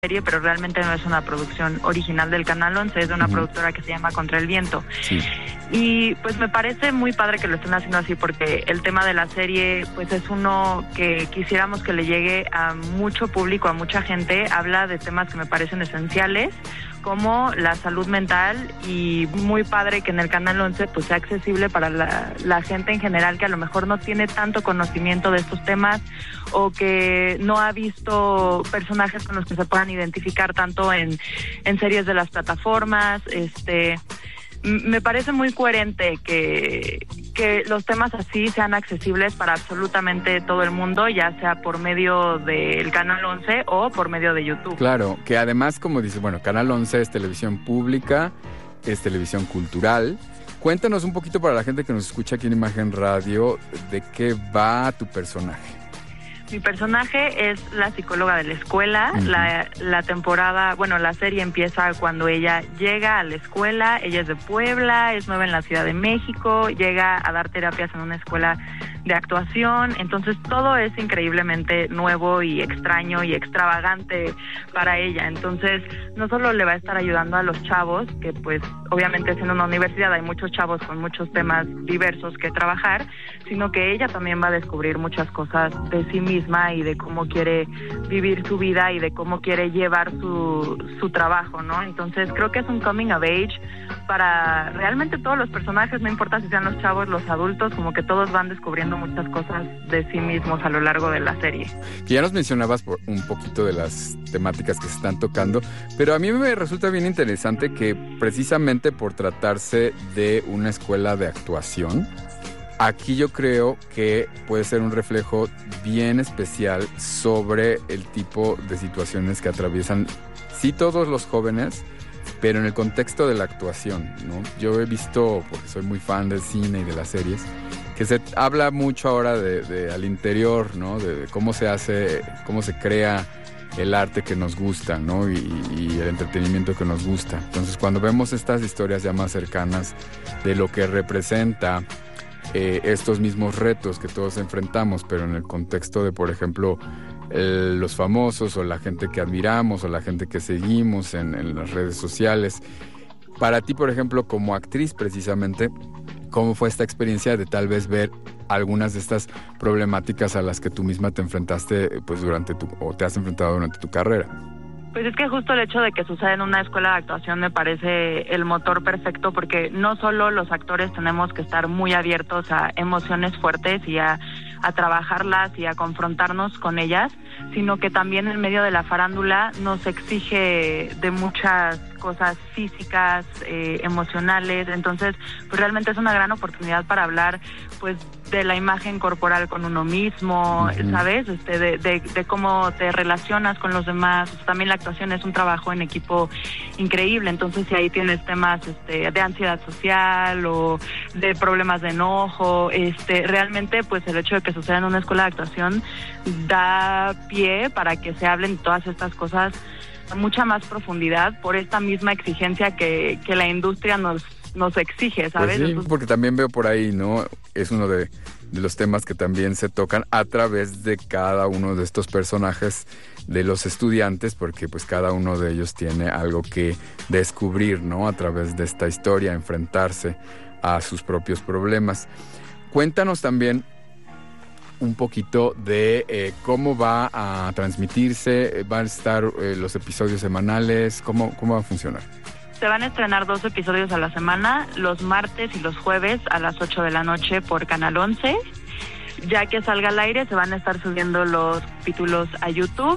serie, pero realmente no es una producción original del Canal 11, es de una productora que se llama Contra el Viento. Sí. Y pues me parece muy padre que lo estén haciendo así, porque el tema de la serie pues es uno que quisiéramos que le llegue a mucho público, a mucha gente. Habla de temas que me parecen esenciales, como la salud mental, y muy padre que en el Canal 11 pues sea accesible para la gente en general que a lo mejor no tiene tanto conocimiento de estos temas o que no ha visto personajes con los que se puedan identificar tanto en series de las plataformas. Me parece muy coherente que los temas así sean accesibles para absolutamente todo el mundo, ya sea por medio del Canal 11 o por medio de YouTube. Claro, que además, como dices, bueno, Canal 11 es televisión pública, es televisión cultural. Cuéntanos un poquito para la gente que nos escucha aquí en Imagen Radio, ¿de qué va tu personaje? Mi personaje es la psicóloga de la escuela. La temporada, la serie empieza cuando ella llega a la escuela. Ella es de Puebla, es nueva en la Ciudad de México, llega a dar terapias en una escuela de actuación. Entonces todo es increíblemente nuevo y extraño y extravagante para ella. Entonces no solo le va a estar ayudando a los chavos, que pues obviamente es en una universidad, hay muchos chavos con muchos temas diversos que trabajar, sino que ella también va a descubrir muchas cosas de sí misma y de cómo quiere vivir su vida y de cómo quiere llevar su trabajo, ¿no? Entonces creo que es un coming of age para realmente todos los personajes, no importa si sean los chavos, los adultos, como que todos van descubriendo muchas cosas de sí mismos a lo largo de la serie. Que ya nos mencionabas un poquito de las temáticas que se están tocando, pero a mí me resulta bien interesante que precisamente por tratarse de una escuela de actuación, aquí yo creo que puede ser un reflejo bien especial sobre el tipo de situaciones que atraviesan, sí, todos los jóvenes, pero en el contexto de la actuación, ¿no? Yo he visto, porque soy muy fan del cine y de las series, que se habla mucho ahora de al interior, ¿no? De cómo se hace, cómo se crea el arte que nos gusta, ¿no? Y el entretenimiento que nos gusta. Entonces, cuando vemos estas historias ya más cercanas de lo que representa estos mismos retos que todos enfrentamos, pero en el contexto de, por ejemplo, los famosos o la gente que admiramos o la gente que seguimos en las redes sociales. Para ti, por ejemplo, como actriz precisamente, ¿cómo fue esta experiencia de tal vez ver algunas de estas problemáticas a las que tú misma te enfrentaste pues o te has enfrentado durante tu carrera? Pues es que justo el hecho de que suceda en una escuela de actuación me parece el motor perfecto, porque no solo los actores tenemos que estar muy abiertos a emociones fuertes y a trabajarlas y a confrontarnos con ellas, sino que también en medio de la farándula nos exige de muchas cosas físicas, emocionales. Entonces, pues realmente es una gran oportunidad para hablar pues de la imagen corporal con uno mismo, ¿sabes? De cómo te relacionas con los demás. También la actuación es un trabajo en equipo increíble. Entonces, si ahí tienes temas de ansiedad social o de problemas de enojo, realmente pues el hecho de que suceda en una escuela de actuación da pie para que se hablen todas estas cosas a mucha más profundidad por esta misma exigencia que la industria nos exige, ¿sabes? Pues sí, porque también veo por ahí, ¿no? Es uno de los temas que también se tocan a través de cada uno de estos personajes de los estudiantes, porque pues cada uno de ellos tiene algo que descubrir, ¿no? A través de esta historia, enfrentarse a sus propios problemas. Cuéntanos también un poquito de cómo va a transmitirse, van a estar los episodios semanales, ¿cómo va a funcionar? Se van a estrenar 2 episodios a la semana, los martes y los jueves a las 8 de la noche por Canal 11. Ya que salga al aire, se van a estar subiendo los capítulos a YouTube.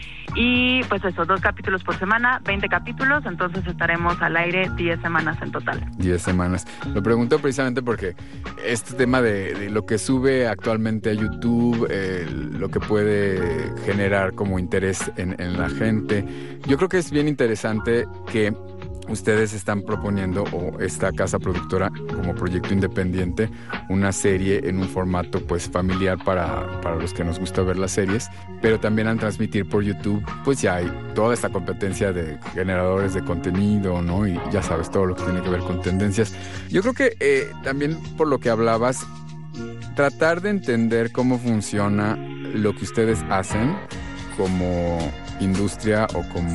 Y pues eso, 2 capítulos por semana, 20 capítulos, entonces estaremos al aire 10 semanas en total. 10 semanas. Lo pregunto precisamente porque este tema de lo que sube actualmente a YouTube, lo que puede generar como interés en la gente, yo creo que es bien interesante que ustedes están proponiendo, o esta casa productora como proyecto independiente, una serie en un formato pues familiar para los que nos gusta ver las series, pero también al transmitir por YouTube pues ya hay toda esta competencia de generadores de contenido, ¿no? Y ya sabes, todo lo que tiene que ver con tendencias. Yo creo que también por lo que hablabas, tratar de entender cómo funciona lo que ustedes hacen como industria o como